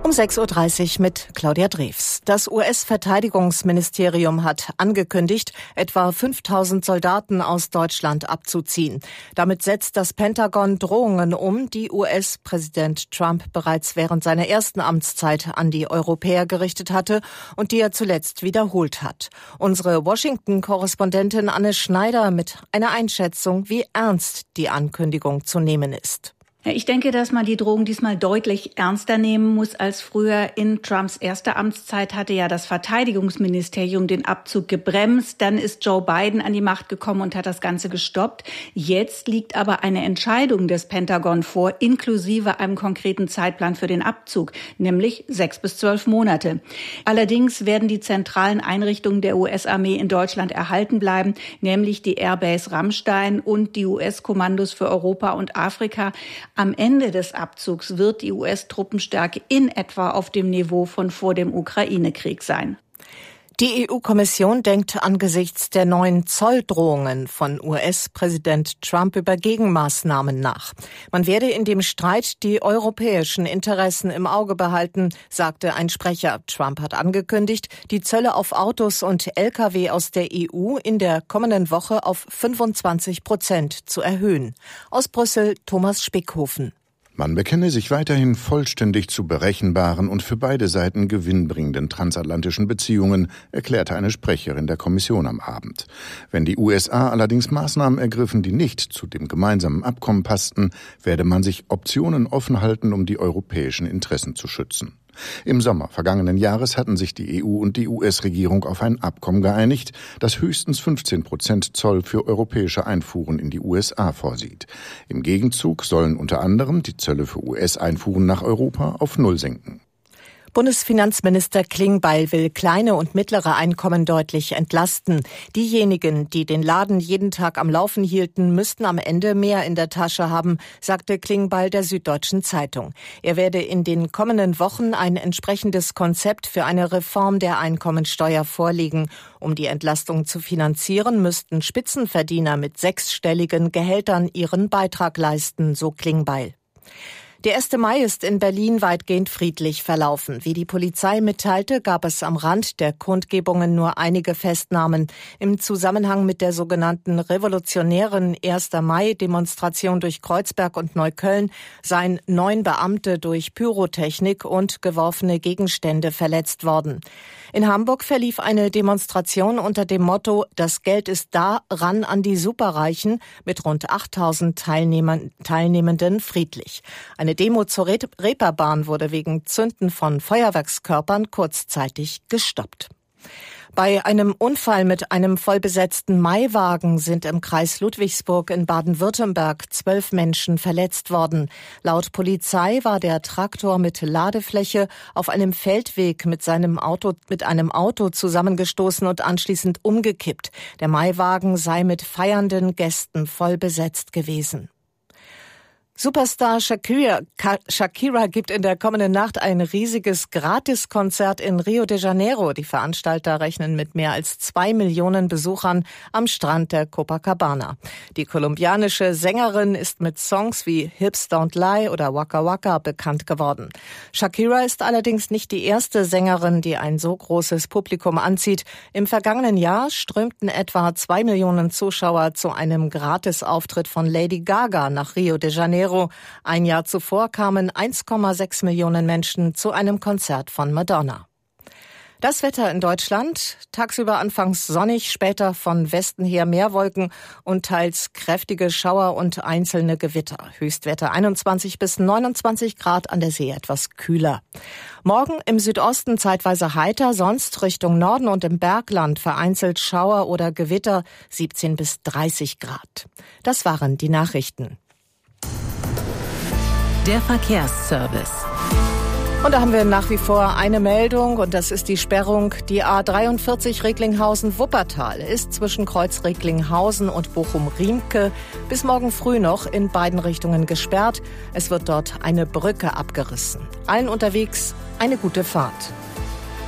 Um 6.30 Uhr mit Claudia Drews. Das US-Verteidigungsministerium hat angekündigt, etwa 5.000 Soldaten aus Deutschland abzuziehen. Damit setzt das Pentagon Drohungen um, die US-Präsident Trump bereits während seiner ersten Amtszeit an die Europäer gerichtet hatte und die er zuletzt wiederholt hat. Unsere Washington-Korrespondentin Anne Schneider mit einer Einschätzung, wie ernst die Ankündigung zu nehmen ist. Ja, ich denke, dass man die Drohung diesmal deutlich ernster nehmen muss als früher. In Trumps erster Amtszeit hatte ja das Verteidigungsministerium den Abzug gebremst. Dann ist Joe Biden an die Macht gekommen und hat das Ganze gestoppt. Jetzt liegt aber eine Entscheidung des Pentagon vor, inklusive einem konkreten Zeitplan für den Abzug, nämlich 6 bis 12 Monate. Allerdings werden die zentralen Einrichtungen der US-Armee in Deutschland erhalten bleiben, nämlich die Airbase Ramstein und die US-Kommandos für Europa und Afrika. Am Ende des Abzugs wird die US-Truppenstärke in etwa auf dem Niveau von vor dem Ukraine-Krieg sein. Die EU-Kommission denkt angesichts der neuen Zolldrohungen von US-Präsident Trump über Gegenmaßnahmen nach. Man werde in dem Streit die europäischen Interessen im Auge behalten, sagte ein Sprecher. Trump hat angekündigt, die Zölle auf Autos und Lkw aus der EU in der kommenden Woche auf 25% zu erhöhen. Aus Brüssel Thomas Spickhofen. Man bekenne sich weiterhin vollständig zu berechenbaren und für beide Seiten gewinnbringenden transatlantischen Beziehungen, erklärte eine Sprecherin der Kommission am Abend. Wenn die USA allerdings Maßnahmen ergriffen, die nicht zu dem gemeinsamen Abkommen passten, werde man sich Optionen offen halten, um die europäischen Interessen zu schützen. Im Sommer vergangenen Jahres hatten sich die EU und die US-Regierung auf ein Abkommen geeinigt, das höchstens 15% Zoll für europäische Einfuhren in die USA vorsieht. Im Gegenzug sollen unter anderem die Zölle für US-Einfuhren nach Europa auf Null sinken. Bundesfinanzminister Klingbeil will kleine und mittlere Einkommen deutlich entlasten. Diejenigen, die den Laden jeden Tag am Laufen hielten, müssten am Ende mehr in der Tasche haben, sagte Klingbeil der Süddeutschen Zeitung. Er werde in den kommenden Wochen ein entsprechendes Konzept für eine Reform der Einkommensteuer vorlegen. Um die Entlastung zu finanzieren, müssten Spitzenverdiener mit 6-stelligen Gehältern ihren Beitrag leisten, so Klingbeil. Der 1. Mai ist in Berlin weitgehend friedlich verlaufen. Wie die Polizei mitteilte, gab es am Rand der Kundgebungen nur einige Festnahmen. Im Zusammenhang mit der sogenannten revolutionären 1. Mai-Demonstration durch Kreuzberg und Neukölln seien 9 Beamte durch Pyrotechnik und geworfene Gegenstände verletzt worden. In Hamburg verlief eine Demonstration unter dem Motto „Das Geld ist da, ran an die Superreichen" mit rund 8.000 Teilnehmenden friedlich. Eine Demo zur Reeperbahn wurde wegen Zünden von Feuerwerkskörpern kurzzeitig gestoppt. Bei einem Unfall mit einem vollbesetzten Maiwagen sind im Kreis Ludwigsburg in Baden-Württemberg 12 Menschen verletzt worden. Laut Polizei war der Traktor mit Ladefläche auf einem Feldweg mit einem Auto zusammengestoßen und anschließend umgekippt. Der Maiwagen sei mit feiernden Gästen voll besetzt gewesen. Superstar Shakira gibt in der kommenden Nacht ein riesiges Gratiskonzert in Rio de Janeiro. Die Veranstalter rechnen mit mehr als 2 Millionen Besuchern am Strand der Copacabana. Die kolumbianische Sängerin ist mit Songs wie Hips Don't Lie oder Waka Waka bekannt geworden. Shakira ist allerdings nicht die erste Sängerin, die ein so großes Publikum anzieht. Im vergangenen Jahr strömten etwa 2 Millionen Zuschauer zu einem Gratisauftritt von Lady Gaga nach Rio de Janeiro. Ein Jahr zuvor kamen 1,6 Millionen Menschen zu einem Konzert von Madonna. Das Wetter in Deutschland: tagsüber anfangs sonnig, später von Westen her mehr Wolken und teils kräftige Schauer und einzelne Gewitter. Höchstwerte 21 bis 29 Grad, an der See etwas kühler. Morgen im Südosten zeitweise heiter, sonst Richtung Norden und im Bergland vereinzelt Schauer oder Gewitter, 17 bis 30 Grad. Das waren die Nachrichten. Der Verkehrsservice. Und da haben wir nach wie vor eine Meldung, und das ist die Sperrung. Die A43 Recklinghausen-Wuppertal ist zwischen Kreuz Recklinghausen und Bochum-Riemke bis morgen früh noch in beiden Richtungen gesperrt. Es wird dort eine Brücke abgerissen. Allen unterwegs eine gute Fahrt.